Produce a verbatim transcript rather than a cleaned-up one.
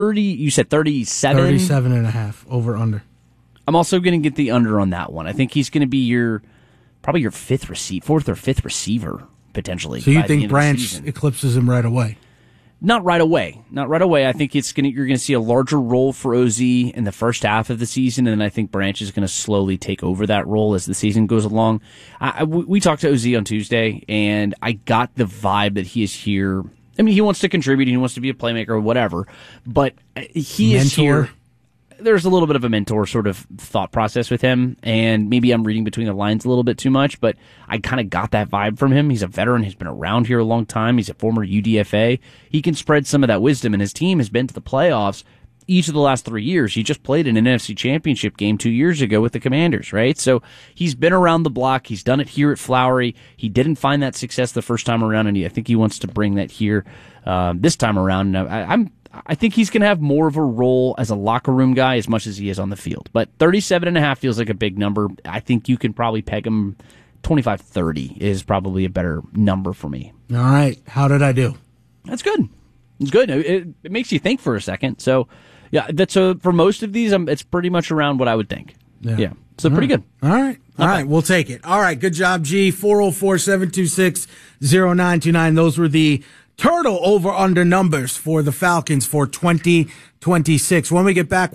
thirty, you said thirty-seven? thirty-seven and a half, over under. I'm also going to get the under on that one. I think he's going to be your, probably your fifth receiver, fourth or fifth receiver, potentially. So you think Branch eclipses him right away? Not right away. Not right away. I think it's gonna, you're going to see a larger role for O Z in the first half of the season, and then I think Branch is going to slowly take over that role as the season goes along. I, we talked to O Z on Tuesday, and I got the vibe that he is here. I mean, he wants to contribute, he wants to be a playmaker or whatever, but he Mentor. is here. There's a little bit of a mentor sort of thought process with him, and maybe I'm reading between the lines a little bit too much, but I kind of got that vibe from him. He's a veteran. He's been around here a long time. He's a former U D F A. He can spread some of that wisdom, and his team has been to the playoffs each of the last three years. He just played in an N F C championship game two years ago with the Commanders, right? So he's been around the block. He's done it here at Flowery. He didn't find that success the first time around, and he, I think he wants to bring that here um, this time around. And I, I'm I think he's going to have more of a role as a locker room guy as much as he is on the field. But thirty-seven and a half feels like a big number. I think you can probably peg him twenty-five thirty is probably a better number for me. All right. How did I do? That's good. It's good. It, it makes you think for a second. So, yeah, that's a, for most of these, um, it's pretty much around what I would think. Yeah. yeah. So All pretty right. good. All right. All right. We'll take it. All right. Good job, G. four oh four, seven two six, oh nine two nine. Those were the Turtle over-under numbers for the Falcons for twenty twenty-six. When we get back,